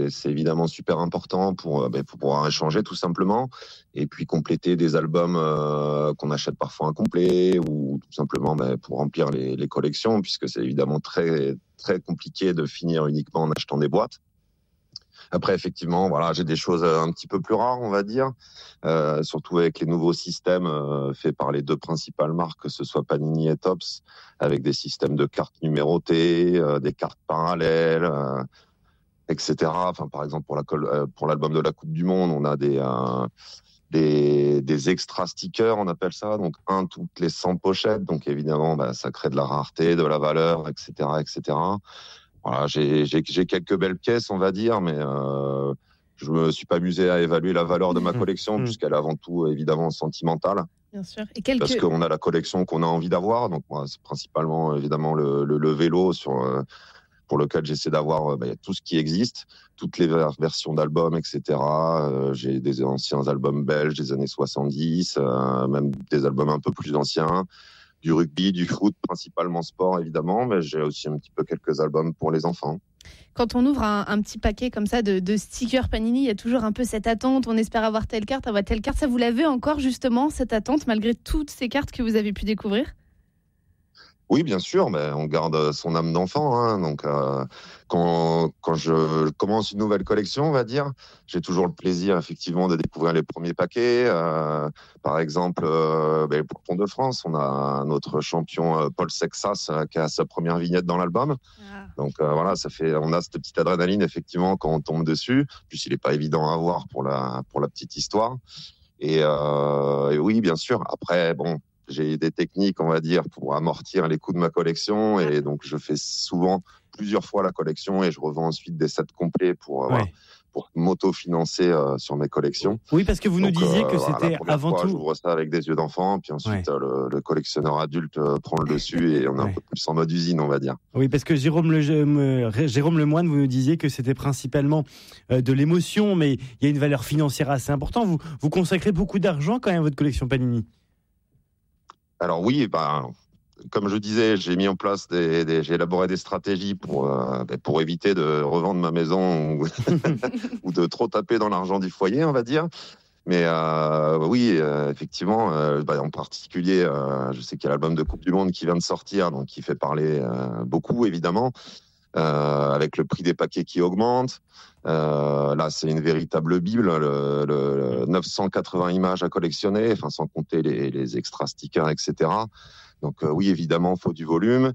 c'est évidemment super important pour pouvoir échanger tout simplement, et puis compléter des albums qu'on achète parfois incomplets, ou tout simplement pour remplir les collections, puisque c'est évidemment très très compliqué de finir uniquement en achetant des boîtes. Après, effectivement, voilà, j'ai des choses un petit peu plus rares, on va dire, surtout avec les nouveaux systèmes faits par les deux principales marques, que ce soit Panini et Topps, avec des systèmes de cartes numérotées, des cartes parallèles, etc. Enfin, par exemple, pour l'album de la Coupe du Monde, on a des extra stickers, on appelle ça, donc toutes les 100 pochettes, donc évidemment, ça crée de la rareté, de la valeur, etc., etc. Voilà, j'ai quelques belles pièces, on va dire, mais je me suis pas amusé à évaluer la valeur de ma collection, puisqu'elle est avant tout évidemment sentimentale. Bien sûr. Parce qu'on a la collection qu'on a envie d'avoir. Donc moi, c'est principalement évidemment le vélo pour lequel j'essaie d'avoir tout ce qui existe, toutes les versions d'albums, etc. J'ai des anciens albums belges des années 70, même des albums un peu plus anciens. Du rugby, du foot, principalement sport évidemment, mais j'ai aussi un petit peu quelques albums pour les enfants. Quand on ouvre un petit paquet comme ça de stickers Panini, il y a toujours un peu cette attente, on espère avoir telle carte, avoir telle carte. Ça, vous l'avez encore justement, cette attente, malgré toutes ces cartes que vous avez pu découvrir ? Oui, bien sûr, mais on garde son âme d'enfant, hein. Donc, quand je commence une nouvelle collection, on va dire, j'ai toujours le plaisir, effectivement, de découvrir les premiers paquets. Par exemple, pour Tour de France, on a notre champion Paul Sexas qui a sa première vignette dans l'album. Ah. Donc voilà, on a cette petite adrénaline, effectivement, quand on tombe dessus. En plus, il n'est pas évident à voir pour la petite histoire. Et oui, bien sûr. Après, bon. J'ai des techniques, on va dire, pour amortir les coûts de ma collection, et donc je fais souvent plusieurs fois la collection et je revends ensuite des sets complets pour m'auto-financer sur mes collections. Oui, parce que vous nous disiez que c'était avant tout... J'ouvre ça avec des yeux d'enfant, puis ensuite le collectionneur adulte prend le dessus et on est un peu plus en mode usine, on va dire. Oui, parce que Jérôme Lemoine, vous nous disiez que c'était principalement de l'émotion, mais il y a une valeur financière assez importante. Vous consacrez beaucoup d'argent quand même à votre collection Panini. Alors oui, comme je disais, j'ai mis en place j'ai élaboré des stratégies pour éviter de revendre ma maison ou de trop taper dans l'argent du foyer, on va dire. Mais oui, effectivement, en particulier, je sais qu'il y a l'album de Coupe du Monde qui vient de sortir, donc qui fait parler beaucoup, évidemment, avec le prix des paquets qui augmente. Là, c'est une véritable bible, le 980 images à collectionner, enfin sans compter les extra stickers, etc. Donc oui, évidemment, il faut du volume.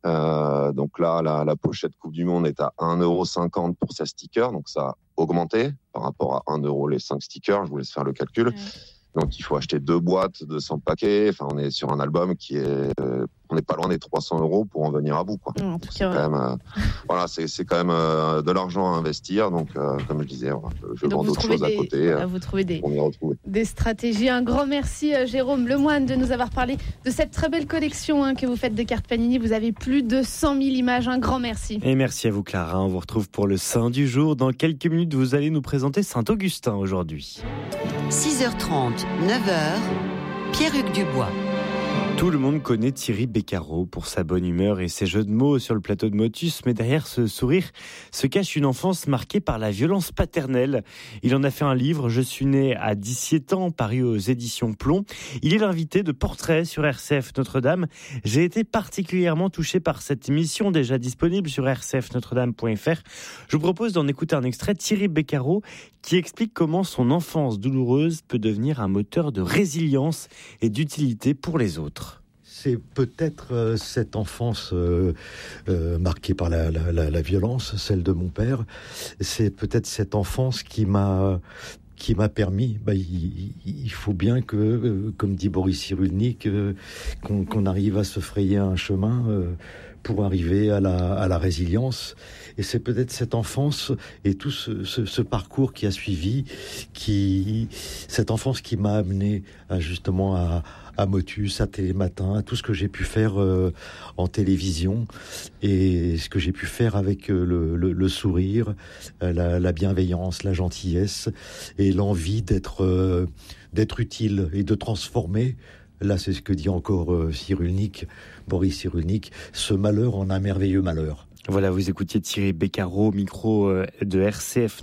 Donc là, la pochette Coupe du Monde est à 1,50€ pour 16 stickers, donc ça a augmenté par rapport à 1€ les 5 stickers, je vous laisse faire le calcul. Ouais. Donc il faut acheter 2 boîtes de 100 paquets, enfin on est sur un album qui est... on n'est pas loin des 300€ pour en venir à bout, quoi. C'est quand même, voilà, c'est quand même de l'argent à investir. Donc, comme je disais, je vends d'autres choses à côté. Vous trouvez des stratégies. Un grand merci, Jérôme Lemoine, de nous avoir parlé de cette très belle collection que vous faites de cartes Panini. Vous avez plus de 100 000 images. Un grand merci. Et merci à vous, Clara. On vous retrouve pour le Saint du jour. Dans quelques minutes, vous allez nous présenter Saint-Augustin aujourd'hui. 6h30, 9h, Pierre-Hugues Dubois. Tout le monde connaît Thierry Beccaro pour sa bonne humeur et ses jeux de mots sur le plateau de Motus, mais derrière ce sourire se cache une enfance marquée par la violence paternelle. Il en a fait un livre, Je suis né à 17 ans, paru aux éditions Plomb. Il est l'invité de Portrait sur RCF Notre-Dame. J'ai été particulièrement touché par cette émission déjà disponible sur rcfnotredame.fr. Je vous propose d'en écouter un extrait, Thierry Beccaro, qui explique comment son enfance douloureuse peut devenir un moteur de résilience et d'utilité pour les autres. C'est peut-être cette enfance marquée par la violence, celle de mon père. C'est peut-être cette enfance qui m'a permis, il faut bien que, comme dit Boris Cyrulnik, qu'on arrive à se frayer un chemin pour arriver à la résilience. Et c'est peut-être cette enfance et tout ce parcours qui a suivi, cette enfance qui m'a amené justement à Motus, à Télématin, à tout ce que j'ai pu faire en télévision et ce que j'ai pu faire avec le sourire, la bienveillance, la gentillesse et l'envie d'être utile et de transformer. Là, c'est ce que dit encore Boris Cyrulnik, ce malheur en un merveilleux malheur. Voilà, vous écoutiez Thierry Beccaro, micro de RCF